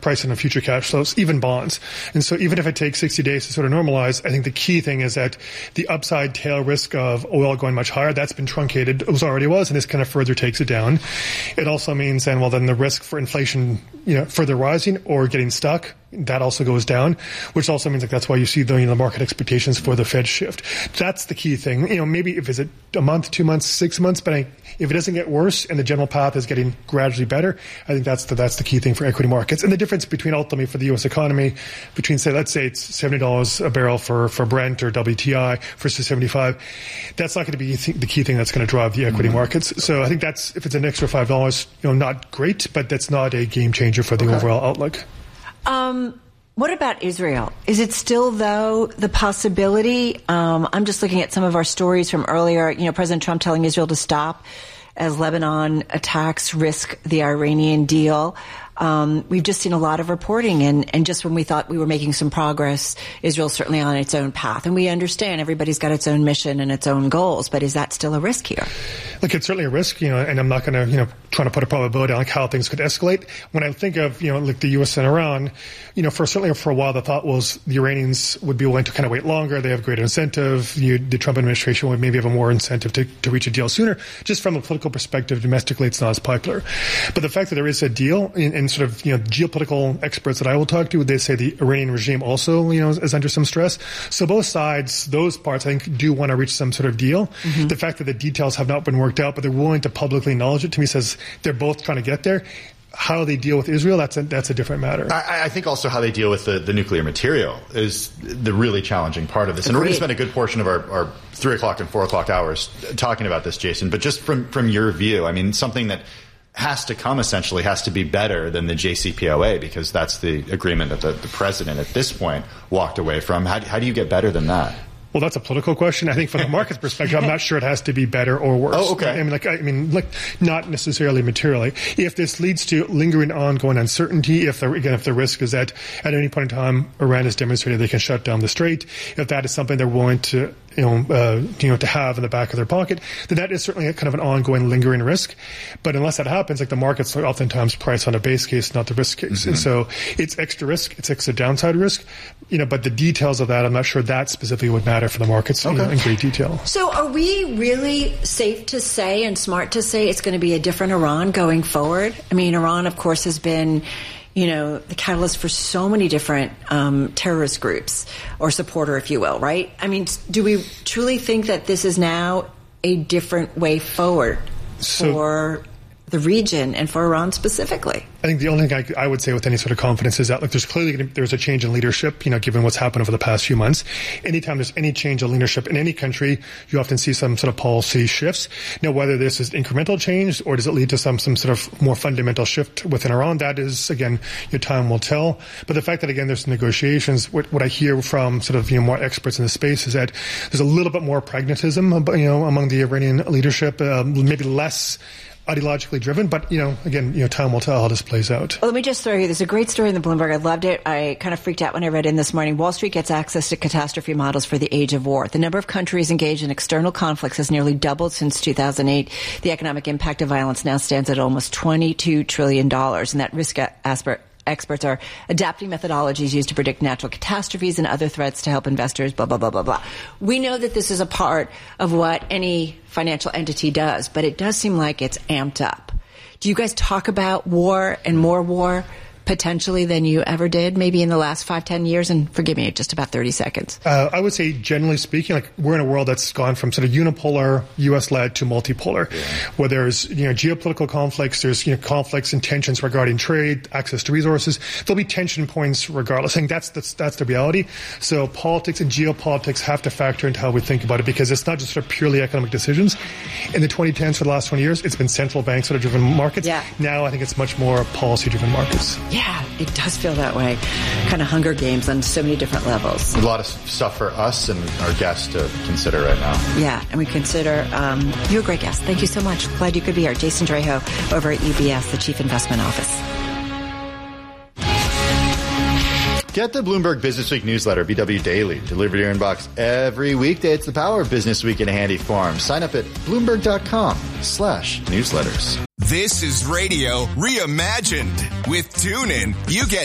pricing of future cash flows, even bonds. And so even if it takes 60 days to sort of normalize, I think the key thing is that the upside tail risk of oil going much higher, that's been truncated. It already was, and this kind of further takes it down. It also means then, then the risk for inflation, further rising or getting stuck, that also goes down, which also means that's why you see the market expectations for the Fed shift. That's the key thing. Maybe if it's a month, 2 months, 6 months, but if it doesn't get worse and the general path is getting gradually better, I think that's the key thing for equity markets. And the difference between ultimately for the U.S. economy between let's say it's $70 a barrel for Brent or WTI versus 75, that's not going to be the key thing that's going to drive the equity markets. So I think that's, if it's an extra $5, not great, but that's not a game changer for the overall outlook. What about Israel? Is it still, though, the possibility? I'm just looking at some of our stories from earlier, President Trump telling Israel to stop as Lebanon attacks risk the Iranian deal. We've just seen a lot of reporting, and just when we thought we were making some progress, Israel's certainly on its own path. And we understand everybody's got its own mission and its own goals, but is that still a risk here? Look, it's certainly a risk, and I'm not going to, trying to put a probability on how things could escalate. When I think of, like the U.S. and Iran, certainly for a while the thought was the Iranians would be willing to kind of wait longer. They have greater incentive. The Trump administration would maybe have a more incentive to reach a deal sooner. Just from a political perspective, domestically, it's not as popular. But the fact that there is a deal, and sort of, geopolitical experts that I will talk to, they say the Iranian regime also, is under some stress. So both sides, those parts, I think, do want to reach some sort of deal. Mm-hmm. The fact that the details have not been worked out, but they're willing to publicly acknowledge it, to me says they're both trying to get there. How they deal with Israel, that's a different matter. I think also how they deal with the nuclear material is the really challenging part of this. And we're going to spend a good portion of our 3 o'clock and 4 o'clock hours talking about this, Jason. But just from your view, I mean, something that has to come essentially has to be better than the JCPOA, because that's the agreement that the president at this point walked away from. How do you get better than that? Well, that's a political question. I think from the market's perspective, I'm not sure it has to be better or worse. Oh, okay. Not necessarily materially. If this leads to lingering ongoing uncertainty, if the risk is that at any point in time, Iran has demonstrated they can shut down the strait, if that is something they're willing to, to have in the back of their pocket, then that is certainly a kind of an ongoing lingering risk. But unless that happens, the markets are oftentimes priced on a base case, not the risk case. Mm-hmm. And so it's extra risk, it's extra downside risk, but the details of that, I'm not sure that specifically would matter for the markets in great detail. So are we really safe to say and smart to say it's going to be a different Iran going forward? I mean, Iran, of course, has been the catalyst for so many different terrorist groups, or supporter, if you will, right? I mean, do we truly think that this is now a different way forward for the region and for Iran specifically? I think the only thing I would say with any sort of confidence is that there's a change in leadership, given what's happened over the past few months. Anytime there's any change in leadership in any country, you often see some sort of policy shifts. Now, whether this is incremental change or does it lead to some sort of more fundamental shift within Iran, that is, again, your time will tell. But the fact that, again, there's negotiations, what I hear from sort of, more experts in the space is that there's a little bit more pragmatism, among the Iranian leadership, maybe less ideologically driven, but, again, time will tell how this plays out. Well, let me just throw you, there's a great story in the Bloomberg. I loved it. I kind of freaked out when I read in this morning. Wall Street gets access to catastrophe models for the age of war. The number of countries engaged in external conflicts has nearly doubled since 2008. The economic impact of violence now stands at almost $22 trillion, and that risk experts are adapting methodologies used to predict natural catastrophes and other threats to help investors, blah, blah, blah, blah, blah. We know that this is a part of what any financial entity does, but it does seem like it's amped up. Do you guys talk about war and more war potentially than you ever did, maybe in the last 5-10 years? And forgive me, just about 30 seconds. I would say, generally speaking, we're in a world that's gone from sort of unipolar, U.S.-led to multipolar, where there's, geopolitical conflicts, there's, conflicts and tensions regarding trade, access to resources. There'll be tension points regardless. I think that's the reality. So politics and geopolitics have to factor into how we think about it, because it's not just sort of purely economic decisions. In the 2010s, for the last 20 years, it's been central bank sort of driven markets. Yeah. Now I think it's much more policy-driven markets. Yeah, it does feel that way. Kind of Hunger Games on so many different levels. A lot of stuff for us and our guests to consider right now. Yeah, and we consider you're a great guest. Thank you so much. Glad you could be here. Jason Draho over at UBS, the Chief Investment Office. Get the Bloomberg Businessweek newsletter, BW Daily, delivered to your inbox every weekday. It's the power of Business Week in a handy form. Sign up at Bloomberg.com/newsletters. This is radio reimagined. With TuneIn, you get